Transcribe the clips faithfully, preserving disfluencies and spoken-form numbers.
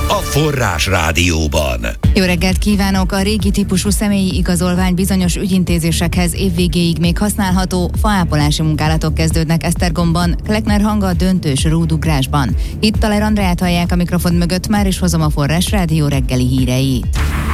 a Forrás Rádióban. Jó reggelt kívánok! A régi típusú személyi igazolvány bizonyos ügyintézésekhez évvégéig még használható. Faápolási munkálatok kezdődnek Esztergomban, Kleckner Hanga döntős rúdugrásban. Itt Taler Andreát hallják a mikrofon mögött, már is hozom a Forrás Rádió reggeli híreit.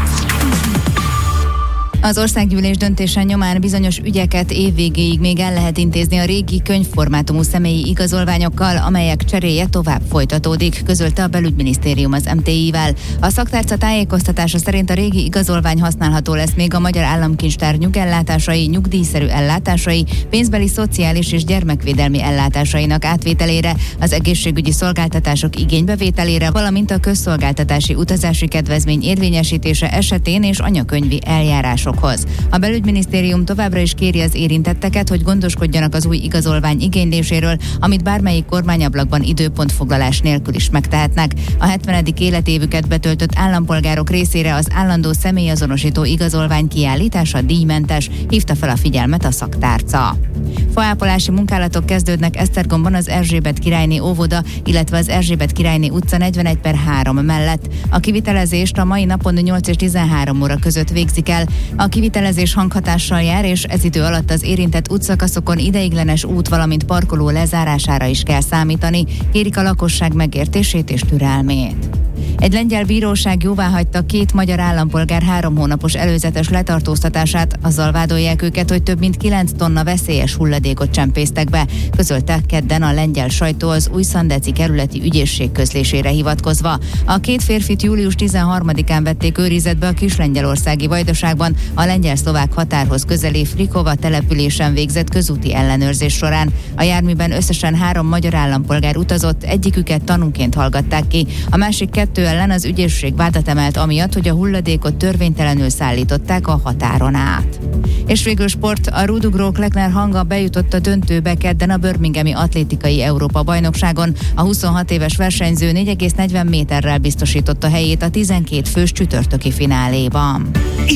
Az országgyűlés döntése nyomán bizonyos ügyeket évvégéig még el lehet intézni a régi könyvformátumú személyi igazolványokkal, amelyek cseréje tovább folytatódik, közölte a Belügyminisztérium az em té i-vel. A szaktárca tájékoztatása szerint a régi igazolvány használható lesz még a Magyar Államkincstár nyugellátásai, nyugdíjszerű ellátásai, pénzbeli, szociális és gyermekvédelmi ellátásainak átvételére, az egészségügyi szolgáltatások igénybevételére, valamint a közszolgáltatási utazási kedvezmény érvényesítése esetén és anyakönyvi eljárások. A Belügyminisztérium továbbra is kéri az érintetteket, hogy gondoskodjanak az új igazolvány igényléséről, amit bármelyik kormányablakban időpontfoglalás nélkül is megtehetnek. A hetvenedik életévüket betöltött állampolgárok részére az állandó személyazonosító igazolvány kiállítása díjmentes, hívta fel a figyelmet a szaktárca. Faápolási munkálatok kezdődnek Esztergomban az Erzsébet királyné óvoda, illetve az Erzsébet királyné utca negyvenegy per három mellett. A kivitelezést a mai napon nyolc és tizenhárom óra között végzik el. A kivitelezés hanghatással jár, és ez idő alatt az érintett útszakaszokon ideiglenes út, valamint parkoló lezárására is kell számítani, kérik a lakosság megértését és türelmét. Egy lengyel bíróság jóváhagyta két magyar állampolgár három hónapos előzetes letartóztatását, azzal vádolják őket, hogy több mint kilenc tonna veszélyes hulladékot csempésztek be, közölte kedden a lengyel sajtó az Újszandeci kerületi ügyészség közlésére hivatkozva. A két férfit július tizenharmadikán vették őrizetbe a Kislengyelországi Vajdaságban a lengyel-szlovák határhoz közeli Frikova településen végzett közúti ellenőrzés során. A járműben összesen három magyar állampolgár utazott, egyiküket tanúként hallgatták ki, a másik kettő ellen az ügyészség vádat emelt amiatt, hogy a hulladékot törvénytelenül szállították a határon át. És végül sport, a rúdugró Kleckner Hanga bejutott a döntőbe kedden a Birminghami Atlétikai Európa-bajnokságon. A huszonhat éves versenyző négy egész negyven méterrel biztosította helyét a tizenkét fős csütörtöki fináléban.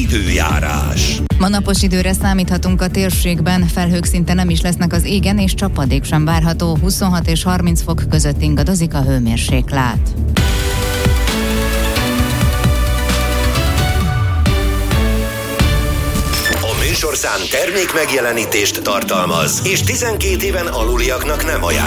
Időjárás. Ma napos időre számíthatunk a térségben, felhők szinte nem is lesznek az égen, és csapadék sem várható, huszonhat és harminc fok között ingadozik a hőmérséklet. Műsorszám termék megjelenítést tartalmaz, és tizenkét éven aluliaknak nem ajánlott.